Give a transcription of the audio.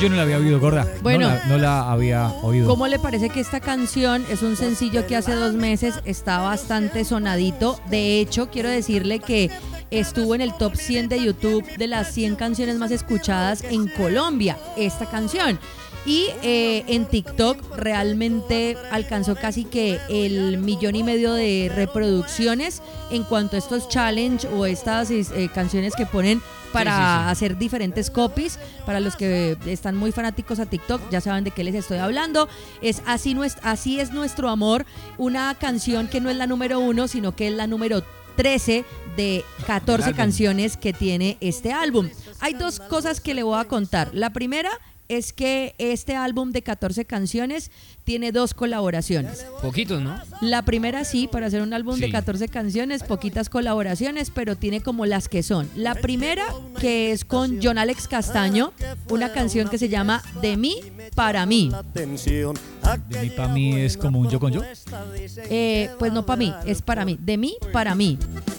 yo no la había oído, gorda. Bueno, no la había oído. ¿Cómo le parece que esta canción es un sencillo que hace 2 meses está bastante sonadito? De hecho, quiero decirle que estuvo en el top 100 de YouTube de las 100 canciones más escuchadas en Colombia, esta canción. Y en TikTok realmente alcanzó casi que el 1,5 millones de reproducciones en cuanto a estos challenge o estas canciones que ponen para hacer diferentes copies. Para los que están muy fanáticos a TikTok ya saben de qué les estoy hablando. Así es nuestro amor, una canción que no es la número 1 sino que es la número 13 de 14 canciones que tiene este álbum. Hay 2 cosas que le voy a contar. La primera es que este álbum de 14 canciones tiene 2 colaboraciones. Poquitos, ¿no? La primera sí, para hacer un álbum de 14 canciones, poquitas colaboraciones, pero tiene como las que son. La primera, que es con John Alex Castaño, una canción que se llama De mí para mí. De mí para mí es como un yo con yo. Pues no para mí, es para mí. De mí para mí.